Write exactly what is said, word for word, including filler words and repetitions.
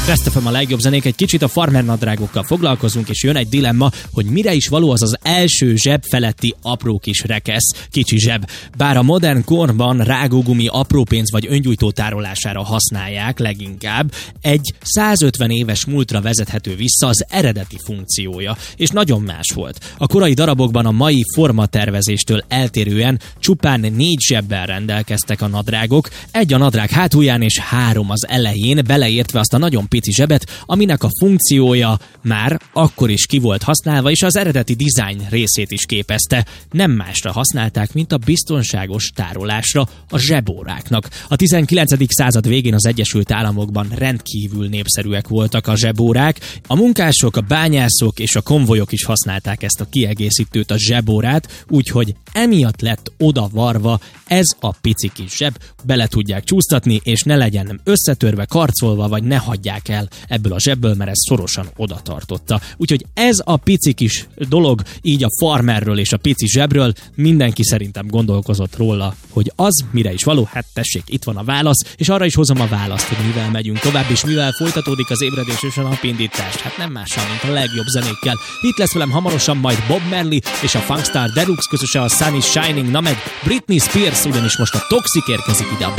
Resztefem a legjobb zenék, egy kicsit a farmer nadrágokkal foglalkozunk, és jön egy dilemma, hogy mire is való az az első zseb feletti apró kis rekesz, kicsi zseb. Bár a modern korban rágógumi aprópénz vagy öngyújtó tárolására használják leginkább, egy százötven éves múltra vezethető vissza az eredeti funkciója, és nagyon más volt. A korai darabokban a mai formatervezéstől eltérően csupán négy zsebbel rendelkeztek a nadrágok, egy a nadrág hátulján és három az elején, beleértve azt a nagyon pici zsebet, aminek a funkciója már akkor is ki volt használva, és az eredeti dizájn részét is képezte. Nem másra használták, mint a biztonságos tárolásra a zsebóráknak. A tizenkilencedik század végén az Egyesült Államokban rendkívül népszerűek voltak a zsebórák. A munkások, a bányászok és a konvojok is használták ezt a kiegészítőt, a zsebórát, úgyhogy emiatt lett odavarva ez a pici kis zseb, bele tudják csúsztatni, és ne legyen összetörve, karcolva, vagy ne hagyják el ebből a zsebből, mert ez szorosan oda tartotta. Úgyhogy ez a pici kis dolog, így a farmerről és a pici zsebről, mindenki szerintem gondolkozott róla, hogy az mire is való. Hát tessék, itt van a válasz, és arra is hozom a választ, hogy mivel megyünk tovább, és mivel folytatódik az ébredés és a napindítás. Hát nem mással, mint a legjobb zenékkel. Itt lesz velem hamarosan majd Bob Marley és a Funkstar Deluxe, közösen a Sun is Shining, na meg Britney Spears, ugyanis most a Toxic érkezik ide a